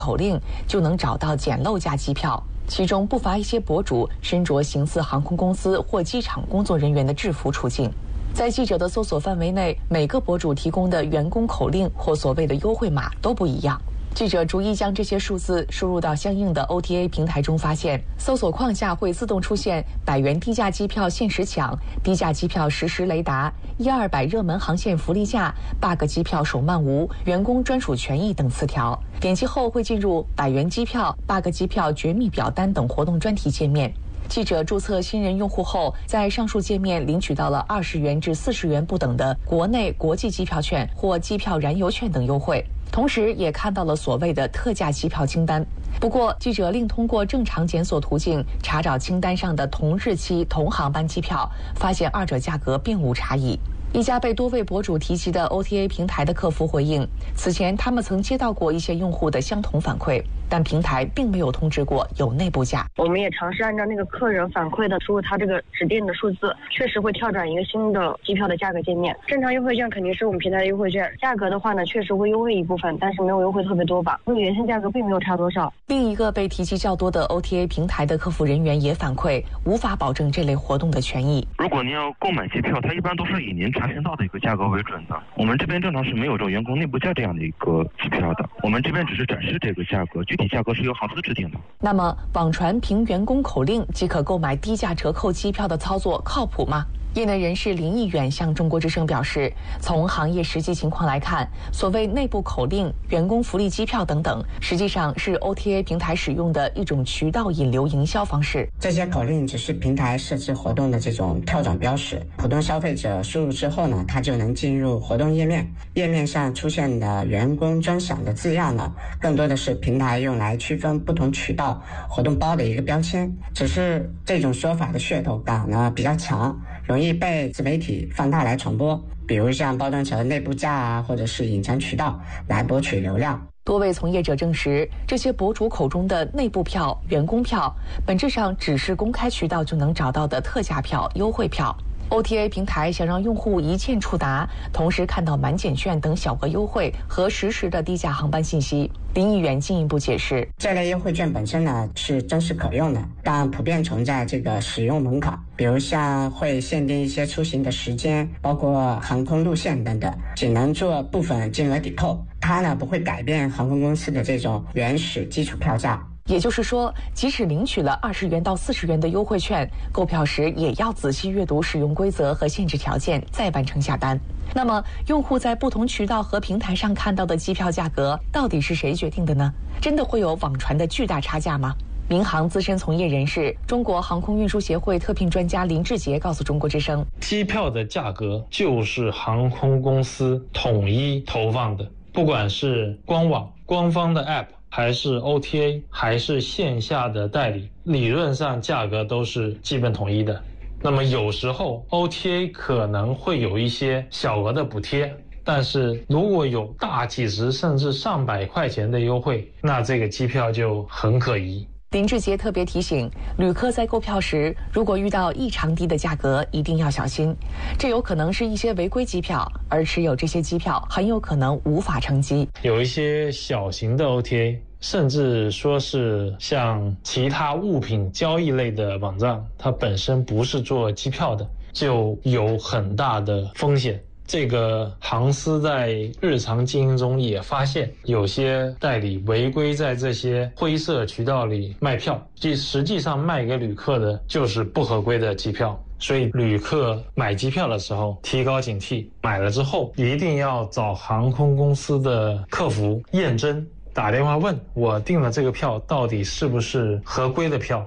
口令就能找到捡漏价机票，其中不乏一些博主身着形似航空公司或机场工作人员的制服出境。在记者的搜索范围内，每个博主提供的员工口令或所谓的优惠码都不一样。记者逐一将这些数字输入到相应的 OTA 平台中，发现搜索框下会自动出现100元低价机票限时抢、低价机票实时雷达、1-200热门航线福利价、bug 机票首漫无、员工专属权益等词条。点击后会进入100元机票、bug 机票绝密表单等活动专题界面。记者注册新人用户后，在上述界面领取到了20元至40元不等的国内、国际机票券或机票燃油券等优惠，同时也看到了所谓的特价机票清单。不过，记者另通过正常检索途径查找清单上的同日期、同航班机票，发现二者价格并无差异。一家被多位博主提及的 OTA 平台的客服回应，此前他们曾接到过一些用户的相同反馈，但平台并没有通知过有内部价。 我们也尝试按照那个客人反馈的输入他这个指定的数字，确实会跳转一个新的机票的价格界面。正常优惠券肯定是我们平台的优惠券，价格的话呢，确实会优惠一部分，但是没有优惠特别多吧，和原先价格并没有差多少。 另一个被提及较多的 OTA 平台的客服人员也反馈，无法保证这类活动的权益。 如果您要购买机票，它一般都是以您查询到的一个价格为准的。我们这边正常是没有这种员工内部价这样的一个机票的，我们这边只是展示这个价格，具体价格是由航司制定的。 那么，网传凭员工口令即可购买低价折扣机票的操作靠谱吗？业内人士林毅远向中国之声表示，从行业实际情况来看，所谓内部口令、员工福利机票等等，实际上是 OTA 平台使用的一种渠道引流营销方式。 这些口令只是平台设置活动的这种跳转标识，普通消费者输入之后呢，他就能进入活动页面。页面上出现的员工专享的字样呢，更多的是平台用来区分不同渠道活动包的一个标签。只是这种说法的噱头感呢比较强，容易被自媒体放大来传播，比如像包装成内部价啊，或者是隐藏渠道来博取流量。 多位从业者证实，这些博主口中的内部票、员工票，本质上只是公开渠道就能找到的特价票、优惠票。OTA 平台想让用户一键触达，同时看到满减券等小额优惠和实时的低价航班信息。林毅远进一步解释， 这类优惠券本身呢是真实可用的，但普遍存在这个使用门槛，比如像会限定一些出行的时间，包括航空路线等等，只能做部分金额抵扣，它呢不会改变航空公司的这种原始基础票价。 也就是说，即使领取了20元到40元的优惠券，购票时也要仔细阅读使用规则和限制条件，再完成下单。那么，用户在不同渠道和平台上看到的机票价格，到底是谁决定的呢？真的会有网传的巨大差价吗？民航资深从业人士、中国航空运输协会特聘专家林志杰告诉中国之声， 机票的价格就是航空公司统一投放的，不管是官网、官方的 App，还是 OTA， 还是线下的代理，理论上价格都是基本统一的。那么有时候 OTA 可能会有一些小额的补贴，但是如果有大几十甚至上百块钱的优惠，那这个机票就很可疑。 林志杰特别提醒，旅客在购票时，如果遇到异常低的价格，一定要小心，这有可能是一些违规机票，而持有这些机票很有可能无法乘机。 有一些小型的 OTA， 甚至说是像其他物品交易类的网站，它本身不是做机票的，就有很大的风险。这个航司在日常经营中也发现，有些代理违规在这些灰色渠道里卖票，即实际上卖给旅客的就是不合规的机票。所以旅客买机票的时候提高警惕，买了之后一定要找航空公司的客服验真，打电话问我订了这个票到底是不是合规的票。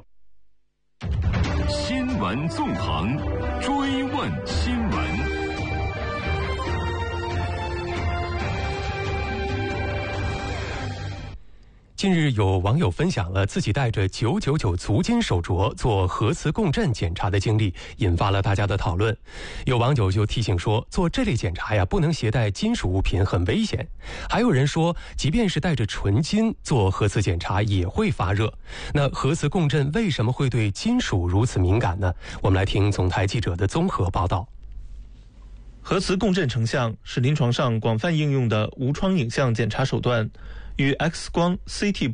新闻纵横，追问新闻。 近日有网友分享了自己带着999足金手镯做核磁共振检查的经历，引发了大家的讨论。有网友就提醒说，做这类检查呀，不能携带金属物品，很危险。还有人说，即便是带着纯金做核磁检查也会发热。那核磁共振为什么会对金属如此敏感呢？我们来听总台记者的综合报道。 核磁共振成像是临床上广泛应用的无创影像检查手段。 与 X 光、CT